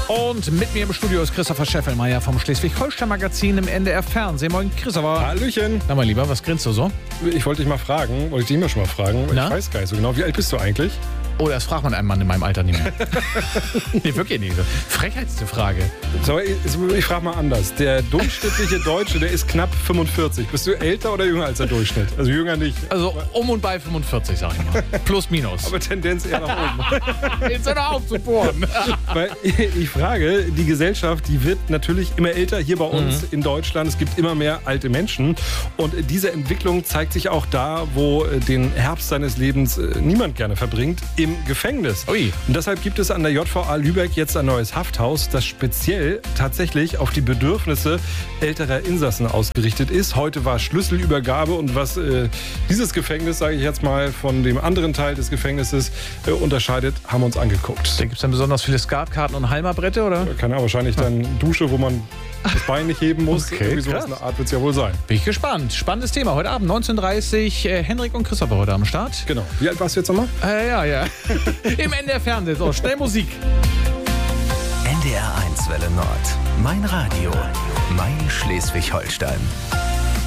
Und mit mir im Studio ist Christopher Scheffelmeier vom Schleswig-Holstein-Magazin im NDR Fernsehen. Moin, Christopher. Hallöchen. Na, mein Lieber, was grinst du so? Ich wollte dich immer schon mal fragen. Na? Ich weiß gar nicht so genau. Wie alt bist du eigentlich? Oh, das fragt man einem Mann in meinem Alter nicht mehr. Nee, wirklich nicht. Frechheitste Frage. So, ich frage mal anders. Der durchschnittliche Deutsche, der ist knapp 45. Bist du älter oder jünger als der Durchschnitt? Also jünger nicht. Also um und bei 45, sag ich mal. Plus, minus. Aber Tendenz eher nach oben. Jetzt hör aufzubohren. Weil ich frage, die Gesellschaft, die wird natürlich immer älter hier bei uns in Deutschland. Es gibt immer mehr alte Menschen. Und diese Entwicklung zeigt sich auch da, wo den Herbst seines Lebens niemand gerne verbringt, im Gefängnis. Ui. Und deshalb gibt es an der JVA Lübeck jetzt ein neues Hafthaus, das speziell tatsächlich auf die Bedürfnisse älterer Insassen ausgerichtet ist. Heute war Schlüsselübergabe und was dieses Gefängnis, sage ich jetzt mal, von dem anderen Teil des Gefängnisses unterscheidet, haben wir uns angeguckt. Da gibt es dann besonders viele Skatkarten und Halmabrette, oder? Kann ja wahrscheinlich dann Dusche, wo man das Bein nicht heben muss. Okay, Irgendwie sowas in der Art wird es ja wohl sein. Bin ich gespannt. Spannendes Thema. Heute Abend 19:30 Uhr. Henrik und Christopher heute am Start. Genau. Wie alt warst du jetzt nochmal? Ja. Im NDR Fernsehen. So, schnell Musik. NDR 1 Welle Nord. Mein Radio. Mein Schleswig-Holstein.